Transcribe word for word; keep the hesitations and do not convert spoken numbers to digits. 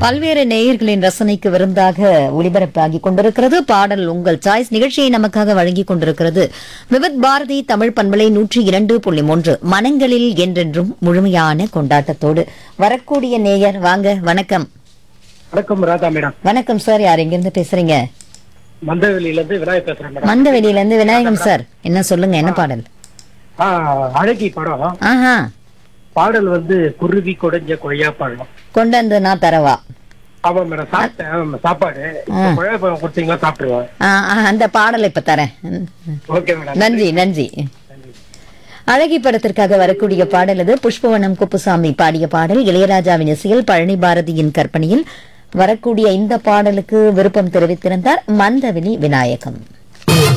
பல்வேறு நேயர்களின் ரசனைக்கு விருந்தாக ஒளிபரப்பாகி கொண்டிருக்கிறது பாடல் உங்கள் சாய்ஸ் நிகழ்ச்சியை நமக்காக வழங்கிக் கொண்டிருக்கிறது விவித் பாரதி தமிழ் பண்பலை நூற்றி இரண்டு புள்ளி மூன்று மனங்களில் என்றென்றும் முழுமையான கொண்டாட்டத்தோடு வரக்கூடிய நேயர் வாங்க. வணக்கம். வணக்கம் ராதா மேடம். வணக்கம் சார். யார் எங்கிருந்து பேசுறீங்க? மந்தவெளியில இருந்து விநாயகர் பேசுறேன் மேடம். மந்தவெளியில இருந்து விநாயகம் சார். என்ன சொல்லுங்க, என்ன பாடல்? ஆ, அழகி படம். ஆஹா, பாடல் வந்து குருவி கொடைஞ்ச கொய்யா பழம். கொண்டு வந்து நான் தரவா? ஆமா மேடம், சாப்பிட்டேன் சாப்பாடு. கொய்யா பழம் கொடுத்தீங்களா சாப்பிட்டுருவேன். ஆ, ஆ, அந்த பாடலை இப்ப தரேன். Okay madam. நன்றி நன்றி. அழகி படத்திற்காக வரக்கூடிய பாடல் இது. புஷ்பவனம் குப்புசாமி பாடிய பாடல், இளையராஜாவின் இசையில் பழனி பாரதியின் கற்பனையில் வரக்கூடிய இந்த பாடலுக்கு விருப்பம் தெரிவித்திருந்தார் மந்தவெளி விநாயகம்.